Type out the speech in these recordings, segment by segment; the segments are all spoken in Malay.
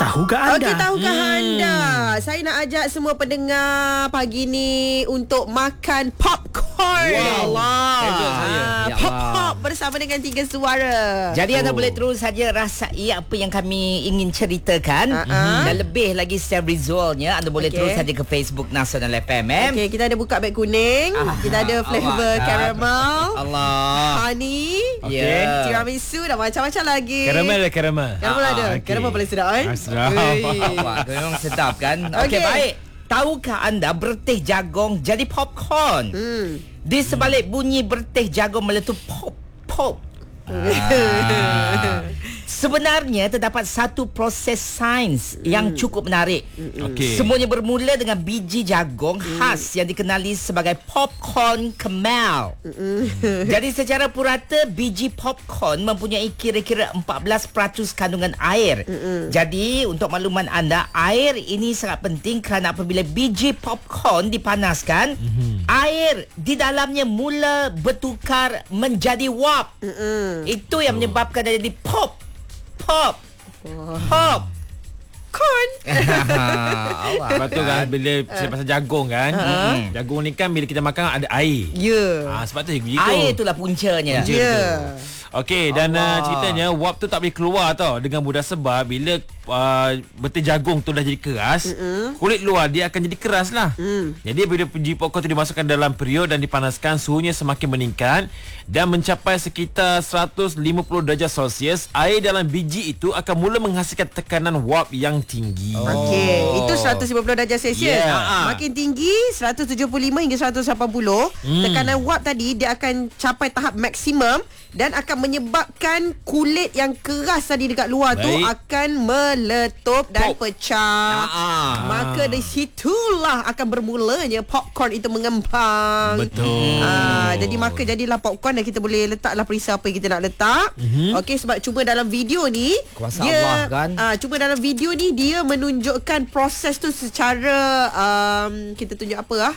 Tahukah anda? Okey, tahukah anda? Saya nak ajak semua pendengar pagi ni untuk makan popcorn. Ya Allah. Ya Pop-pop bersama dengan 3 suara. Jadi anda boleh terus saja rasai apa yang kami ingin ceritakan. Dan lebih lagi secara visualnya, anda boleh terus saja ke Facebook Nasional FM. Okey, kita ada buka beg kuning. Kita ada flavor caramel, Allah, honey, tiramisu dan macam-macam lagi. Karamel. Karamel ada. Karamel paling sedap Sedap. Awak memang sedap kan. Okey, baik. Tahukah anda berteh jagung jadi popcorn? Di sebalik bunyi berteh jagung meletup pop. Sebenarnya terdapat satu proses sains yang cukup menarik. Semuanya bermula dengan biji jagung khas yang dikenali sebagai popcorn caramel. Jadi secara purata biji popcorn mempunyai kira-kira 14% kandungan air. Jadi untuk makluman anda, air ini sangat penting kerana apabila biji popcorn dipanaskan, air di dalamnya mula bertukar menjadi wap. Itu yang menyebabkan dia jadi pop. Corn. Sebab tu kan bila pasal jagung kan, jagung ni kan bila kita makan ada air. Sebab tu begitu. Air itulah puncanya. Okey, dan ceritanya wap tu tak boleh keluar tau dengan mudah sebab bila betul jagung tu dah jadi keras, kulit luar dia akan jadi keras lah. Jadi bila biji popcorn tu dimasukkan dalam periuk dan dipanaskan, suhunya semakin meningkat dan mencapai sekitar 150 darjah Celsius, air dalam biji itu akan mula menghasilkan tekanan wap yang tinggi. Okey, itu 150 darjah Celsius. Makin tinggi 175 hingga 180, tekanan wap tadi dia akan capai tahap maksimum dan akan menyebabkan kulit yang keras tadi dekat luar tu akan meletup dan pecah. Maka dari situlah akan bermulanya popcorn itu mengembang. Betul. Jadi maka jadilah popcorn dan kita boleh letaklah perisa apa yang kita nak letak. Okey, sebab cuma dalam video ni Kuasa Allah kan. Cuma dalam video ni dia menunjukkan proses tu secara kita tunjuk apa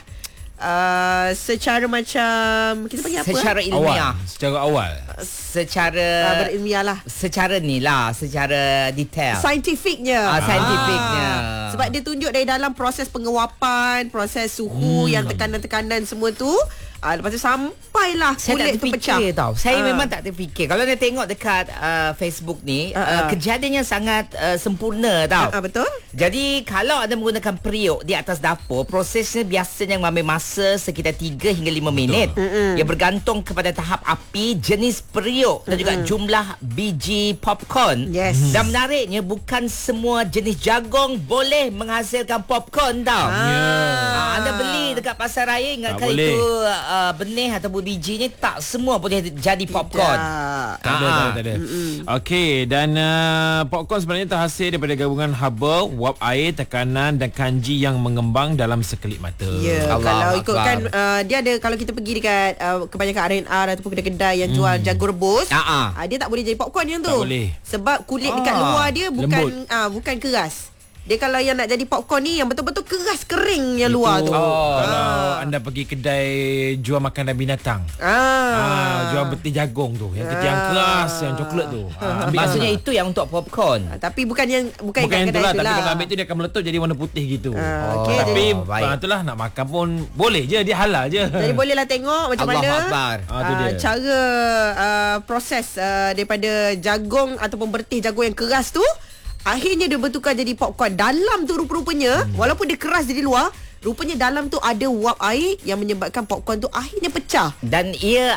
secara macam kita panggil apa? Secara ilmiah. Secara awal. Secara berilmiah lah. Secara ni lah, secara detail. Saintifiknya. Saintifiknya. Sebab dia tunjuk dari dalam proses penguapan, proses suhu yang tekanan-tekanan semua tu. Lepas tu sampailah kulit tu pecah. Tau. Saya memang tak terfikir. Kalau anda tengok dekat Facebook ni, kejadiannya sangat sempurna tau. Betul. Jadi kalau anda menggunakan periuk di atas dapur, prosesnya biasanya mengambil masa sekitar 3 hingga 5 minit. Ia bergantung kepada tahap api, jenis periuk dan juga jumlah biji popcorn. Dan menariknya, bukan semua jenis jagung boleh menghasilkan popcorn tau. Anda beli dekat pasar raya, ingatkan itu benih ataupun bijinya, tak semua boleh jadi popcorn. Tak ada. Okey, dan popcorn sebenarnya terhasil daripada gabungan haba, wap air, tekanan dan kanji yang mengembang dalam sekelip mata. Kalau ikutkan dia ada, kalau kita pergi dekat kebanyakan R&R ataupun kedai-kedai yang jual jagung rebus, dia tak boleh jadi popcorn yang tu. Tak boleh. Sebab kulit dekat luar dia bukan keras. Dia kalau yang nak jadi popcorn ni yang betul-betul keras kering yang luar tu. Kalau anda pergi kedai jual makanan binatang, jual betis jagung tu, yang keras, yang coklat tu. Maksudnya itu yang untuk popcorn. Tapi bukan yang kedai itulah. Tapi kalau ambil tu dia akan meletup jadi warna putih gitu. Tapi itulah nak makan pun boleh je, dia halal je. Jadi bolehlah tengok macam mana cara proses daripada jagung ataupun bertih jagung yang keras tu, akhirnya dia bertukar jadi popcorn. Dalam tu rupa-rupanya walaupun dia keras dari luar, rupanya dalam tu ada wap air yang menyebabkan popcorn tu akhirnya pecah. Dan ia